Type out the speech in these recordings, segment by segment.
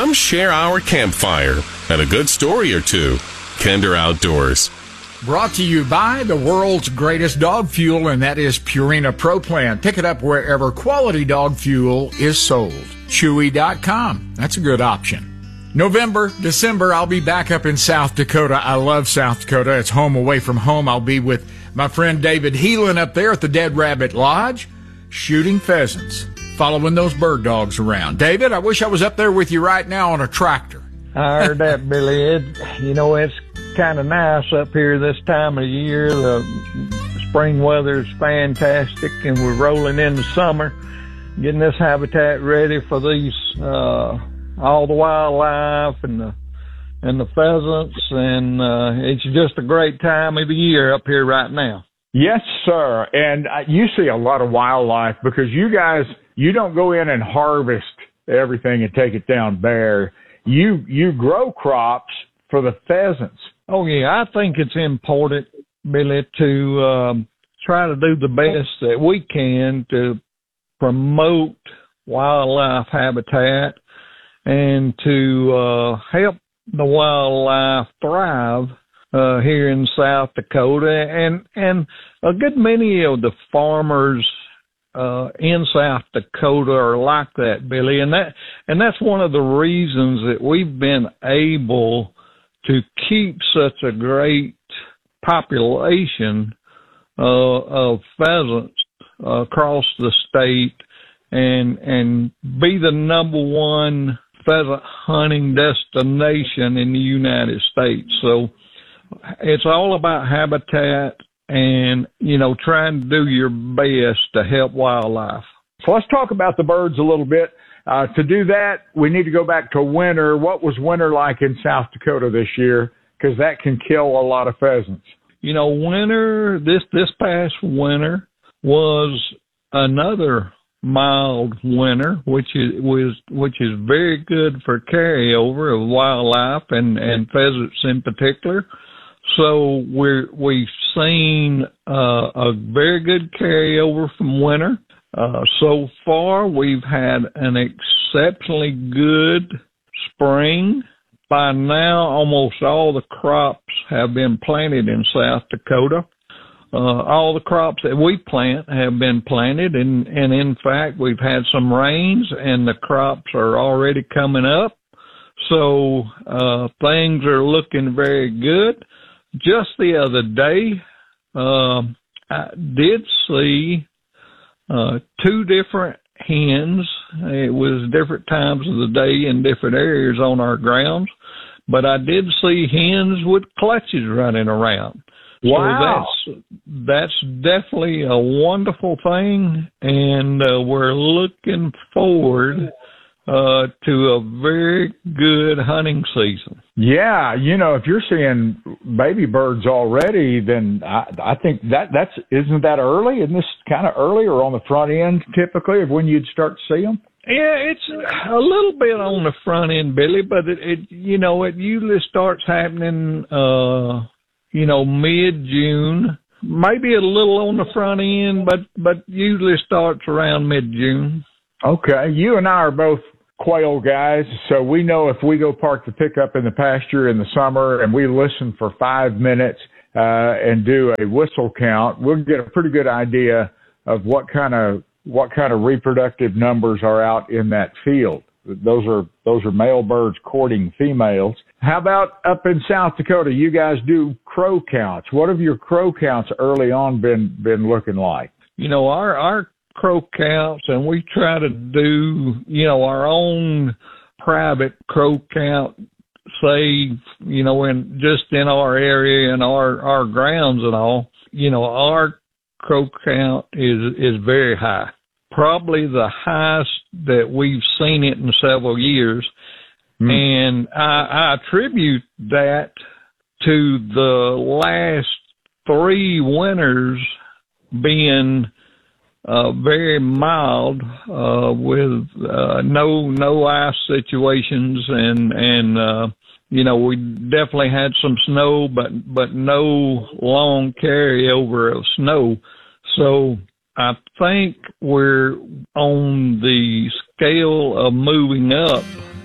come share our campfire and a good story or two. Kinder Outdoors. Brought to you by the world's greatest dog fuel, and that is Purina Pro Plan. Pick it up wherever quality dog fuel is sold. Chewy.com. That's a good option. November, December, I'll be back up in South Dakota. I love South Dakota. It's home away from home. I'll be with my friend David Heelan up there at the Dead Rabbit Lodge, shooting pheasants, following those bird dogs around. David, I wish I was up there with you right now on a tractor. I heard that, Billy. It's kind of nice up here this time of year. The spring weather is fantastic, and we're rolling into summer, getting this habitat ready for these all the wildlife and the pheasants, and it's just a great time of the year up here right now. Yes, sir. And you see a lot of wildlife because you guys, you don't go in and harvest everything and take it down bare. You grow crops for the pheasants. Oh, yeah. I think it's important, Billy, to try to do the best that we can to promote wildlife habitat and to help the wildlife thrive here in South Dakota. And a good many of the farmers in South Dakota are like that, Billy, and that's one of the reasons that we've been able to keep such a great population of pheasants across the state and be the number one pheasant hunting destination in the United States. So it's all about habitat and, trying to do your best to help wildlife. So let's talk about the birds a little bit. To do that, we need to go back to winter. What was winter like in South Dakota this year? Because that can kill a lot of pheasants. Winter, this past winter was another mild winter, which is very good for carryover of wildlife and pheasants in particular. So we've seen a very good carryover from winter. So far, we've had an exceptionally good spring. By now, almost all the crops have been planted in South Dakota. All the crops that we plant have been planted, and in fact, we've had some rains, and the crops are already coming up. So things are looking very good. Just the other day, I did see 2 different hens. It was different times of the day in different areas on our grounds, but I did see hens with clutches running around. Wow. So that's definitely a wonderful thing, and we're looking forward to a very good hunting season. Yeah, if you're seeing baby birds already, then I think isn't that early? Isn't this kind of early or on the front end typically of when you'd start to see them? Yeah, it's a little bit on the front end, Billy, but it usually starts happening, mid-June. Maybe a little on the front end, but usually starts around mid-June. Okay, you and I are both quail guys, so we know if we go park the pickup in the pasture in the summer and we listen for 5 minutes and do a whistle count, we'll get a pretty good idea of what kind of reproductive numbers are out in that field. Those are male birds courting females. How about up in South Dakota? You guys do crow counts. What have your crow counts early on been looking like? Our crow counts, and we try to do, our own private crow count, say, in our area and our grounds and all. Our crow count is very high, probably the highest that we've seen it in several years. And I attribute that to the last 3 winters being very mild, with no ice situations, and we definitely had some snow, but no long carryover of snow. So I think we're on the scale of moving up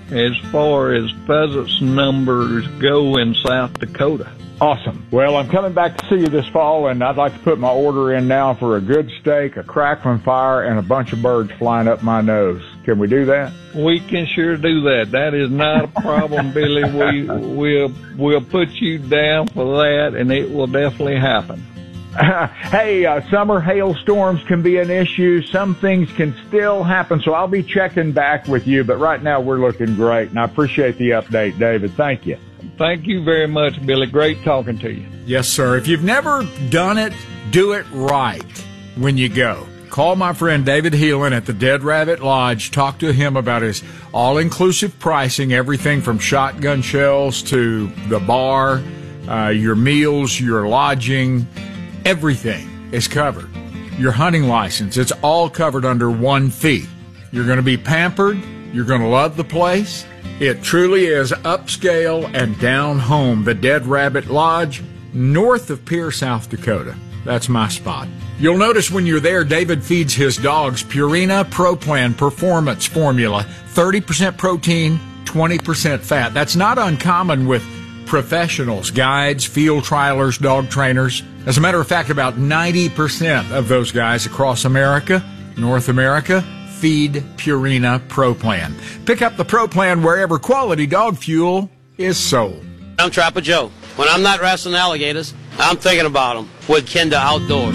as far as pheasants numbers go in South Dakota. Awesome. Well, I'm coming back to see you this fall, and I'd like to put my order in now for a good steak, a crackling fire, and a bunch of birds flying up my nose. Can we do that? We can sure do that. That is not a problem, Billy. We'll put you down for that, and it will definitely happen. Hey, summer hailstorms can be an issue. Some things can still happen, so I'll be checking back with you. But right now, we're looking great, and I appreciate the update, David. Thank you. Thank you very much, Billy. Great talking to you. Yes, sir. If you've never done it, do it right when you go. Call my friend David Heelan at the Dead Rabbit Lodge. Talk to him about his all-inclusive pricing, everything from shotgun shells to the bar, your meals, your lodging, everything is covered. Your hunting license, it's all covered under one fee. You're going to be pampered. You're going to love the place. It truly is upscale and down home. The Dead Rabbit Lodge, north of Pierre, South Dakota. That's my spot. You'll notice when you're there, David feeds his dogs Purina Pro Plan Performance Formula, 30% protein, 20% fat. That's not uncommon with professionals, guides, field trialers, dog trainers. As a matter of fact, about 90% of those guys across America, North America, feed Purina Pro Plan. Pick up the Pro Plan wherever quality dog fuel is sold. I'm Trapper Joe. When I'm not wrestling alligators, I'm thinking about them with Kinder Outdoors.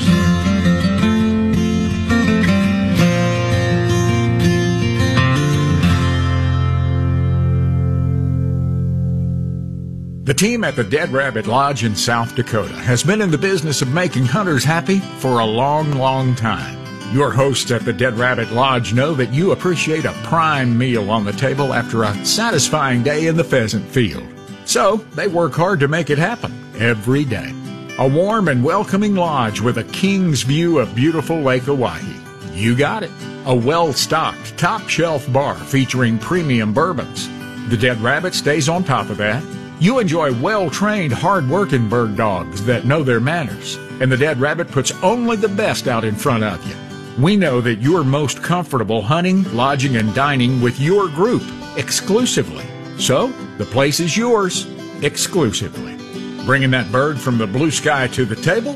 The team at the Dead Rabbit Lodge in South Dakota has been in the business of making hunters happy for a long, long time. Your hosts at the Dead Rabbit Lodge know that you appreciate a prime meal on the table after a satisfying day in the pheasant field. So they work hard to make it happen every day. A warm and welcoming lodge with a king's view of beautiful Lake Oahe. You got it. A well-stocked, top-shelf bar featuring premium bourbons. The Dead Rabbit stays on top of that. You enjoy well-trained, hard-working bird dogs that know their manners. And the Dead Rabbit puts only the best out in front of you. We know that you're most comfortable hunting, lodging, and dining with your group exclusively. So, the place is yours exclusively. Bringing that bird from the blue sky to the table?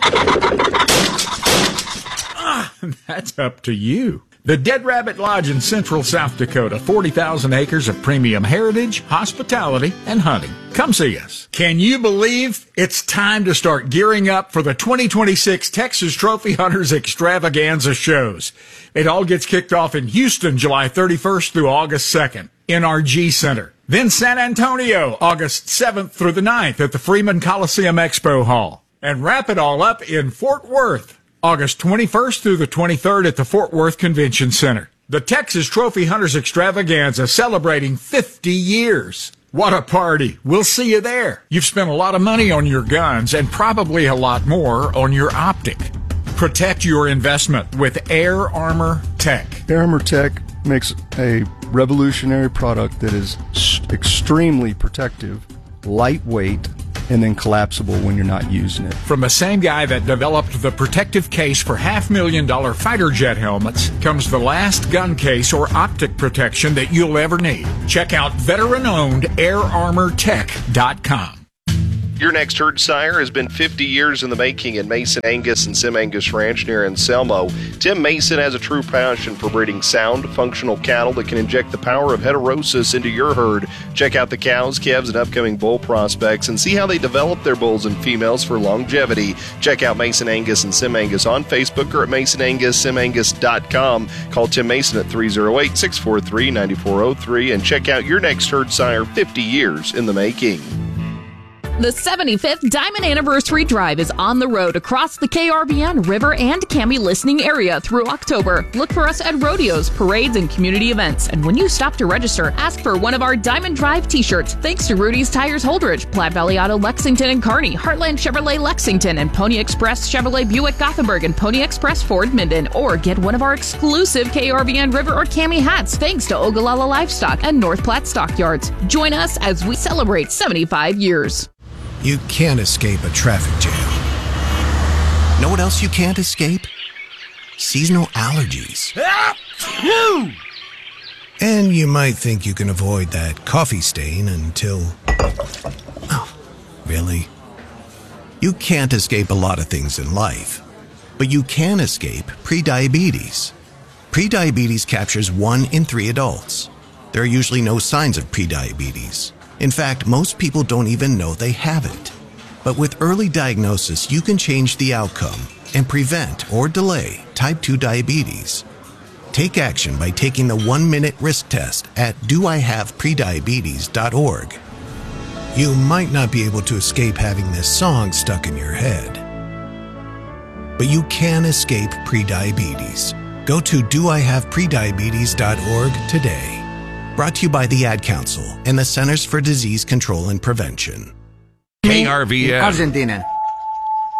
That's up to you. The Dead Rabbit Lodge in Central South Dakota, 40,000 acres of premium heritage, hospitality, and hunting. Come see us. Can you believe it's time to start gearing up for the 2026 Texas Trophy Hunters Extravaganza shows? It all gets kicked off in Houston, July 31st through August 2nd, NRG Center. Then San Antonio, August 7th through the 9th at the Freeman Coliseum Expo Hall. And wrap it all up in Fort Worth, August 21st through the 23rd at the Fort Worth Convention Center. The Texas Trophy Hunters Extravaganza celebrating 50 years. What a party. We'll see you there. You've spent a lot of money on your guns and probably a lot more on your optic. Protect your investment with Air Armor Tech. Air Armor Tech makes a revolutionary product that is extremely protective, lightweight, and then collapsible when you're not using it. From the same guy that developed the protective case for $500,000 fighter jet helmets comes the last gun case or optic protection that you'll ever need. Check out veteran-owned airarmortech.com. Your next herd sire has been 50 years in the making at Mason Angus and Sim Angus Ranch near Anselmo. Tim Mason has a true passion for breeding sound, functional cattle that can inject the power of heterosis into your herd. Check out the cows, calves, and upcoming bull prospects and see how they develop their bulls and females for longevity. Check out Mason Angus and Sim Angus on Facebook or at masonangussimangus.com. Call Tim Mason at 308-643-9403 and check out your next herd sire 50 years in the making. The 75th Diamond Anniversary Drive is on the road across the KRVN, River, and Cami listening area through October. Look for us at rodeos, parades, and community events. And when you stop to register, ask for one of our Diamond Drive t-shirts. Thanks to Rudy's Tires Holdridge, Platte Valley Auto Lexington and Kearney, Heartland Chevrolet Lexington, and Pony Express Chevrolet Buick Gothenburg, and Pony Express Ford Minden. Or get one of our exclusive KRVN River or Cami hats thanks to Ogallala Livestock and North Platte Stockyards. Join us as we celebrate 75 years. You can't escape a traffic jam. Know what else you can't escape? Seasonal allergies. And you might think you can avoid that coffee stain until... Oh, really? You can't escape a lot of things in life, but you can escape prediabetes. Prediabetes captures 1 in 3 adults. There are usually no signs of prediabetes. In fact, most people don't even know they have it. But with early diagnosis, you can change the outcome and prevent or delay type 2 diabetes. Take action by taking the 1-minute risk test at doihaveprediabetes.org. You might not be able to escape having this song stuck in your head, but you can escape prediabetes. Go to doihaveprediabetes.org today. Brought to you by the Ad Council and the Centers for Disease Control and Prevention. KRVN. Argentina.